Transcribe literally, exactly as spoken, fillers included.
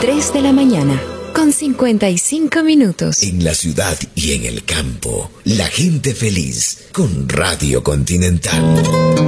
tres de la mañana, con cincuenta y cinco minutos. En la ciudad y en el campo, la gente feliz con Radio Continental.